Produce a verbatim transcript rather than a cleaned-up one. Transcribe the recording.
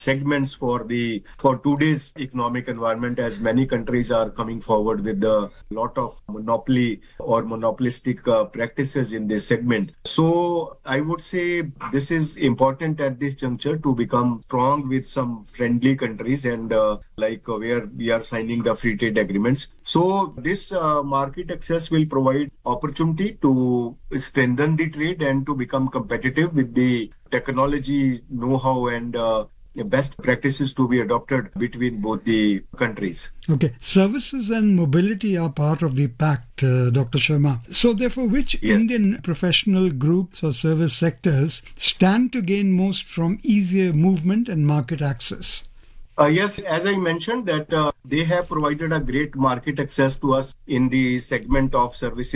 segments for the for today's economic environment, as many countries are coming forward with a lot of monopoly or monopolistic uh, practices in this segment. So I would say this is important at this juncture to become strong with some friendly countries and uh, like uh, where we are signing the free trade agreements. So this uh, market access will provide opportunity to strengthen the trade and to become competitive with the technology know-how and uh, best practices to be adopted between both the countries. Okay, services and mobility are part of the pact, uh, Doctor Sharma. So therefore, which Yes. Indian professional groups or service sectors stand to gain most from easier movement and market access? Uh, yes, as I mentioned that uh, they have provided a great market access to us in the segment of services